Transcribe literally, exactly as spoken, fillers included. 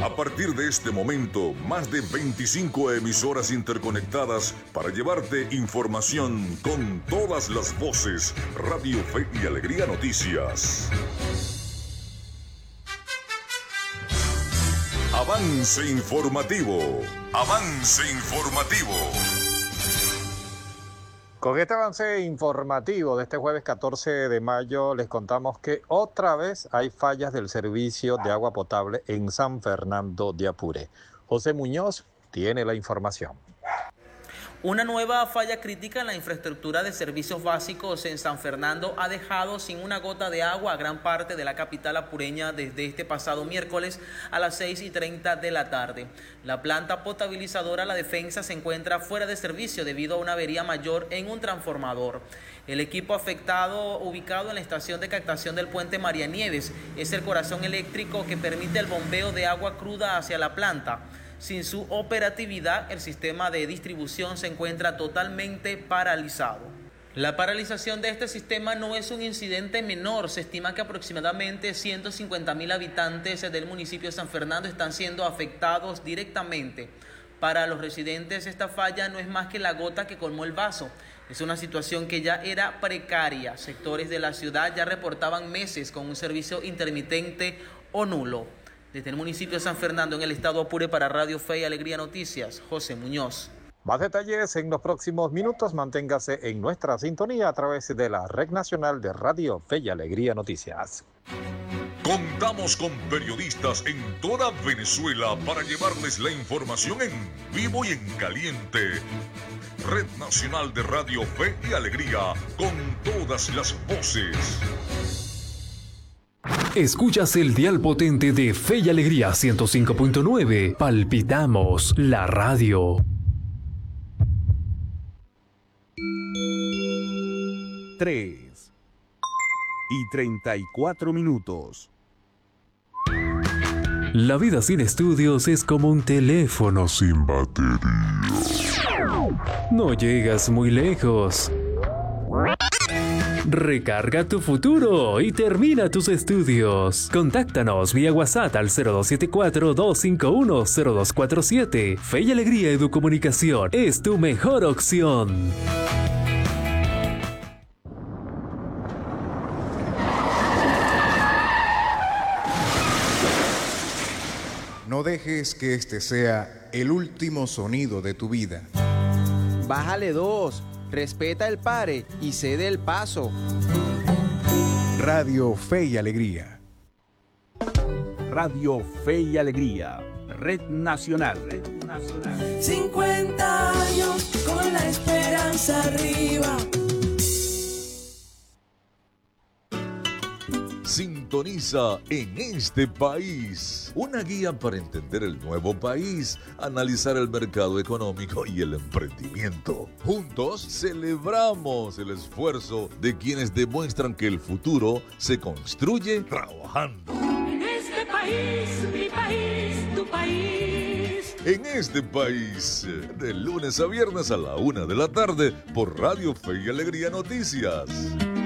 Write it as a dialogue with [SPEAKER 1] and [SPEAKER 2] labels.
[SPEAKER 1] A partir de este momento, más de veinticinco emisoras interconectadas para llevarte información con todas las voces. Radio Fe y Alegría Noticias. Avance informativo. Avance informativo.
[SPEAKER 2] Con este avance informativo de este jueves catorce de mayo les contamos que otra vez hay fallas del servicio de agua potable en San Fernando de Apure. José Muñoz tiene la información.
[SPEAKER 3] Una nueva falla crítica en la infraestructura de servicios básicos en San Fernando ha dejado sin una gota de agua a gran parte de la capital apureña desde este pasado miércoles a las seis y treinta de la tarde. La planta potabilizadora La Defensa se encuentra fuera de servicio debido a una avería mayor en un transformador. El equipo afectado, ubicado en la estación de captación del puente María Nieves, es el corazón eléctrico que permite el bombeo de agua cruda hacia la planta. Sin su operatividad, el sistema de distribución se encuentra totalmente paralizado. La paralización de este sistema no es un incidente menor. Se estima que aproximadamente ciento cincuenta mil habitantes del municipio de San Fernando están siendo afectados directamente. Para los residentes, esta falla no es más que la gota que colmó el vaso. Es una situación que ya era precaria. Sectores de la ciudad ya reportaban meses con un servicio intermitente o nulo. Desde el municipio de San Fernando, en el estado Apure, para Radio Fe y Alegría Noticias, José Muñoz.
[SPEAKER 2] Más detalles en los próximos minutos. Manténgase en nuestra sintonía a través de la Red Nacional de Radio Fe y Alegría Noticias.
[SPEAKER 1] Contamos con periodistas en toda Venezuela para llevarles la información en vivo y en caliente. Red Nacional de Radio Fe y Alegría, con todas las voces.
[SPEAKER 4] Escuchas el dial potente de Fe y Alegría ciento cinco punto nueve. Palpitamos la radio.
[SPEAKER 5] Tres y treinta y cuatro minutos.
[SPEAKER 4] La vida sin estudios es como un teléfono sin batería. No llegas muy lejos. Recarga tu futuro y termina tus estudios. Contáctanos vía WhatsApp al cero dos siete cuatro, dos cinco uno, cero dos cuatro siete. Fe y Alegría Educomunicación es tu mejor opción.
[SPEAKER 6] No dejes que este sea el último sonido de tu vida.
[SPEAKER 7] Bájale dos. Respeta el pare y cede el paso.
[SPEAKER 6] Radio Fe y Alegría.
[SPEAKER 5] Radio Fe y Alegría. Red Nacional. Red Nacional.
[SPEAKER 8] cincuenta años con la esperanza arriba.
[SPEAKER 1] Sintoniza En Este País, una guía para entender el nuevo país, analizar el mercado económico y el emprendimiento. Juntos celebramos el esfuerzo de quienes demuestran que el futuro se construye trabajando.
[SPEAKER 8] En este país, mi país, tu país.
[SPEAKER 1] En Este País, de lunes a viernes a la una de la tarde por Radio Fe y Alegría Noticias.